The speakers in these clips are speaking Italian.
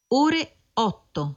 ore 8.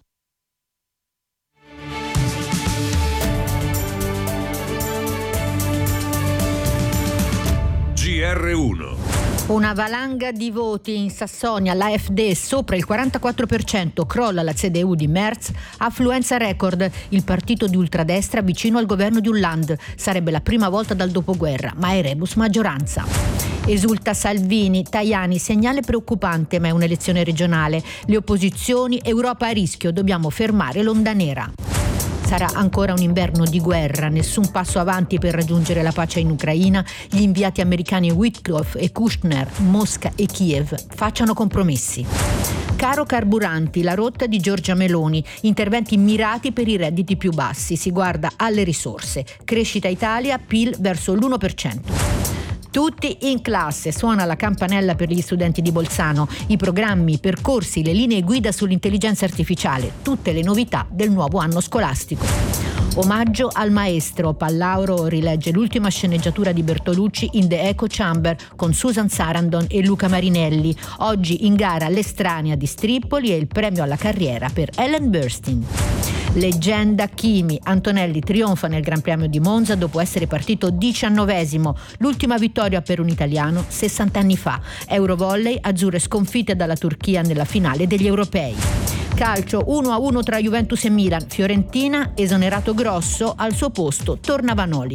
GR1. Una valanga di voti in Sassonia, l'AfD sopra il 44%, crolla la CDU di Merz, affluenza record, il partito di ultradestra vicino al governo di Hollande, sarebbe la prima volta dal dopoguerra, ma è rebus maggioranza. Esulta Salvini, Tajani, segnale preoccupante ma è un'elezione regionale, le opposizioni, Europa a rischio, dobbiamo fermare l'onda nera. Sarà ancora un inverno di guerra, nessun passo avanti per raggiungere la pace in Ucraina, gli inviati americani Witkoff e Kushner, Mosca e Kiev facciano compromessi. Caro carburanti, la rotta di Giorgia Meloni, interventi mirati per i redditi più bassi, si guarda alle risorse, crescita Italia, PIL verso l'1%. Tutti in classe, suona la campanella per gli studenti di Bolzano, i programmi, i percorsi, le linee guida sull'intelligenza artificiale, tutte le novità del nuovo anno scolastico. Omaggio al maestro, Pallauro rilegge l'ultima sceneggiatura di Bertolucci in The Echo Chamber con Susan Sarandon e Luca Marinelli. Oggi in gara l'Estranea di Stripoli e il premio alla carriera per Ellen Burstyn. Leggenda Kimi, Antonelli trionfa nel Gran Premio di Monza dopo essere partito 19esimo, l'ultima vittoria per un italiano 60 anni fa. Eurovolley, azzurre sconfitte dalla Turchia nella finale degli europei. Calcio 1-1 tra Juventus e Milan, Fiorentina, esonerato Grosso, al suo posto torna Vanoli.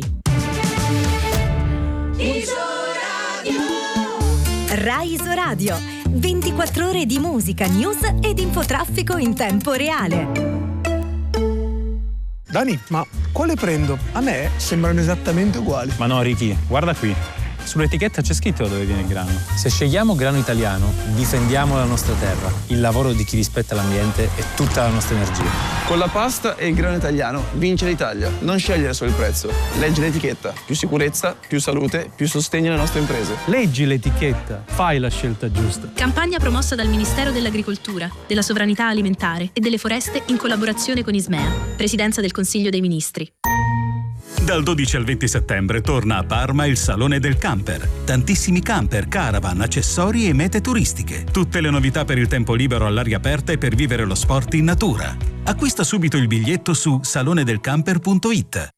Rai Isoradio, 24 ore di musica, news ed infotraffico in tempo reale. Dani, ma quale prendo? A me sembrano esattamente uguali. Ma no, Ricky, guarda qui. Sull'etichetta c'è scritto dove viene il grano. Se scegliamo grano italiano, difendiamo la nostra terra, il lavoro di chi rispetta l'ambiente e tutta la nostra energia. Con la pasta e il grano italiano vince l'Italia. Non scegliere solo il prezzo, leggi l'etichetta. Più sicurezza, più salute, più sostegno alle nostre imprese. Leggi l'etichetta, fai la scelta giusta. Campagna promossa dal Ministero dell'Agricoltura, della Sovranità Alimentare e delle Foreste in collaborazione con Ismea, Presidenza del Consiglio dei Ministri. Dal 12 al 20 settembre torna a Parma il Salone del Camper. Tantissimi camper, caravan, accessori e mete turistiche. Tutte le novità per il tempo libero all'aria aperta e per vivere lo sport in natura. Acquista subito il biglietto su salonedelcamper.it.